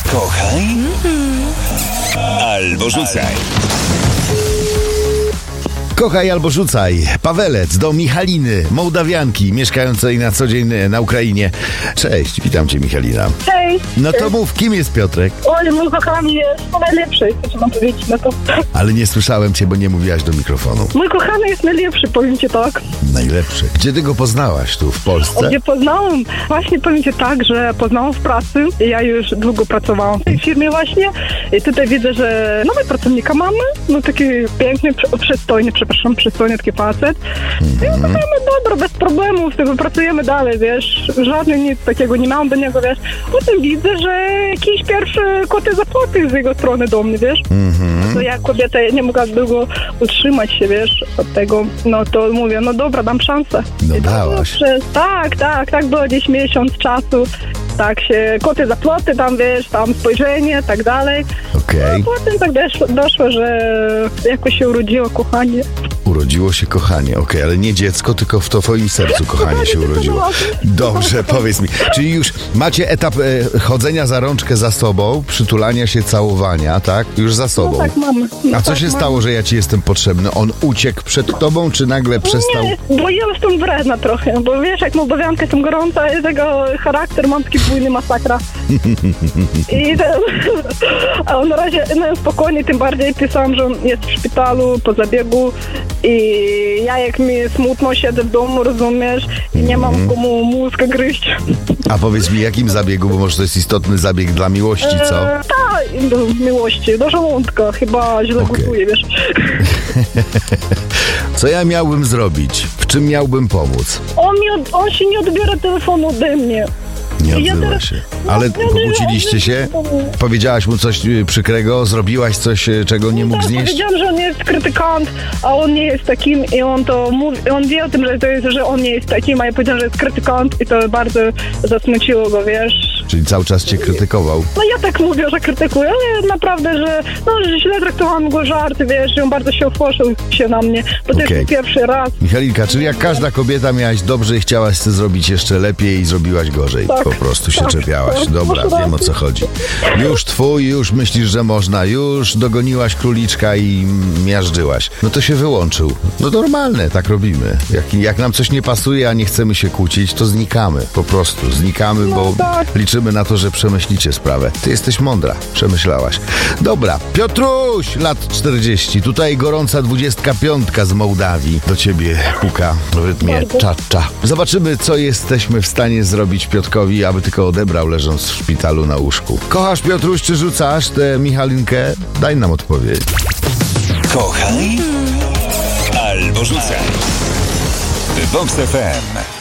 Kochaj albo rzucaj. Kochaj albo rzucaj. Pawelec do Michaliny, Mołdawianki, mieszkającej na co dzień na Ukrainie. Cześć, witam cię, Michalina. Cześć. No to mów, kim jest Piotrek? Oj, mój kochany jest najlepszy, co mam powiedzieć na to. Ale nie słyszałem cię, bo nie mówiłaś do mikrofonu. Mój kochany jest najlepszy, powiem ci tak. Najlepszy. Gdzie ty go poznałaś? Tu w Polsce? Gdzie poznałam? Właśnie powiem ci tak, że poznałam w pracy. Ja już długo pracowałam w tej firmie właśnie. I tutaj widzę, że nowy pracownika mamy. No taki piękny, przystojny taki facet. I mówimy, dobra, bez problemów, pracujemy dalej, wiesz. Żadnych nic takiego nie mam do niego, wiesz. Potem widzę, że jakieś pierwsze koty zapłaty z jego strony do mnie, wiesz. To ja kobieta nie mogła długo utrzymać się, wiesz, od tego. No to mówię, no dobra, dam szansę. No I dałaś. Tak było gdzieś miesiąc czasu. Tak się, koty zapłaty tam, wiesz, tam spojrzenie, tak dalej. Okej. No, potem tak doszło, że jakoś się urodziło kochanie. Urodziło się kochanie, okej, ale nie dziecko, tylko w twoim sercu kochanie się urodziło. Dobrze, powiedz mi, czyli już macie etap chodzenia za rączkę za sobą, przytulania się, całowania, tak? Już za sobą. No tak, mamy. No A co tak, się mamy. stało, że ja ci jestem potrzebny? On uciekł przed tobą, czy nagle przestał? Nie, bo ja jestem wredna trochę, bo wiesz, jak Mołdawianka jestem gorąca i tego charakter mam taki bujny masakra. A on na razie spokojnie, tym bardziej pisałam, że on jest w szpitalu po zabiegu i ja jak mi smutno siedzę w domu, rozumiesz, i nie mam komu mózg gryźć. A powiedz mi, jakim zabiegu, bo może to jest istotny zabieg dla miłości, co? Tak, do miłości, do żołądka, chyba źle gotuje, wiesz. Co ja miałbym zrobić? W czym miałbym pomóc? On się nie odbiera telefonu ode mnie. Nie Ja odzywa teraz- się. Ale pokłóciliście się? Powiedziałaś mu coś przykrego? Zrobiłaś coś, czego nie mógł Tak, znieść? powiedziałam, że on jest krytykant, a on nie jest takim i on to mówi, on wie o tym, że on nie jest takim, a ja powiedziałam, że jest krytykant i to bardzo zasmuciło go, wiesz. Czyli cały czas cię krytykował. No ja tak mówię, że krytykuję, ale naprawdę, że źle traktowałam go żarty, wiesz, i on bardzo się opłoszył się na mnie, bo to Okej. jest pierwszy raz. Michalinka, czyli jak każda kobieta miałaś dobrze i chciałaś coś zrobić jeszcze lepiej i zrobiłaś gorzej. Tak, Po prostu się tak, czepiałaś. tak, Dobra, masz wiem o co chodzi. Już twój, już myślisz, że można, już dogoniłaś króliczka i miażdżyłaś. No to się wyłączył. No normalne, tak robimy. Jak nam coś nie pasuje, a nie chcemy się kłócić, to znikamy. Po prostu znikamy, bo tak. liczymy na to, że przemyślicie sprawę. Ty jesteś mądra, przemyślałaś. Dobra, Piotruś, lat 40. Tutaj gorąca 25 z Mołdawii do ciebie puka w rytmie cza-cza. Zobaczymy, co jesteśmy w stanie zrobić Piotrkowi, aby tylko odebrał, leżąc w szpitalu na łóżku. Kochasz, Piotruś, czy rzucasz tę Michalinkę? Daj nam odpowiedź. Kochaj albo rzucaj. Vox FM.